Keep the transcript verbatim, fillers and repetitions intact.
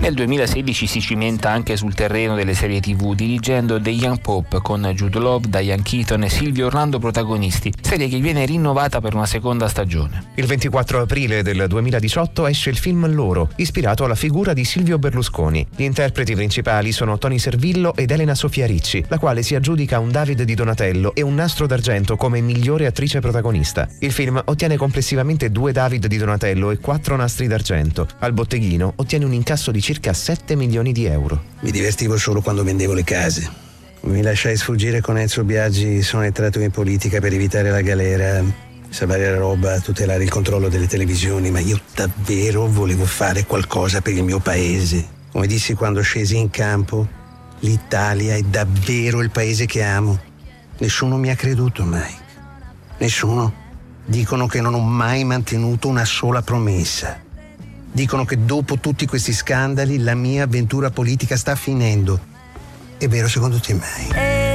Nel duemilasedici si cimenta anche sul terreno delle serie tivù dirigendo The Young Pope con Jude Law, Diane Keaton e Silvio Orlando protagonisti, serie che viene rinnovata per una seconda stagione. Il ventiquattro aprile del duemiladiciotto esce il film Loro, ispirato alla figura di Silvio Berlusconi. Gli interpreti principali sono Tony Servillo ed Elena Sofia Ricci, la quale si aggiudica un David di Donatello e un Nastro d'Argento come migliore attrice protagonista. Il film ottiene complessivamente due David di Donatello e quattro Nastri d'Argento. Al botteghino ottiene un incasso di circa sette milioni di euro. Mi divertivo solo quando vendevo le case. Mi lasciai sfuggire con Enzo Biagi, sono entrato in politica per evitare la galera, salvare la roba, tutelare il controllo delle televisioni, ma io davvero volevo fare qualcosa per il mio paese. Come dissi quando scesi in campo, l'Italia è davvero il paese che amo. Nessuno mi ha creduto, Mike. Nessuno. Dicono che non ho mai mantenuto una sola promessa. Dicono che dopo tutti questi scandali la mia avventura politica sta finendo. È vero secondo te, Mike?